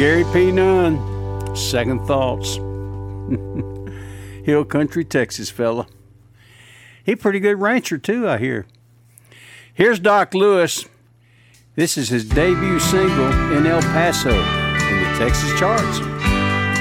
Gary P. Nunn, Second Thoughts. Hill Country, Texas fella. He pretty good rancher too, I hear. Here's Doc Lewis. This is his debut single in El Paso in the Texas charts.